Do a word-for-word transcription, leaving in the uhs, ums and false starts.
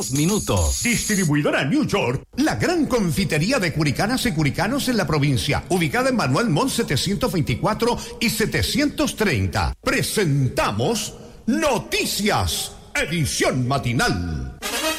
Minutos. Distribuidora New York, la gran confitería de curicanas y curicanos en la provincia, ubicada en Manuel Montt setecientos veinticuatro y setecientos treinta. Presentamos Noticias, edición matinal.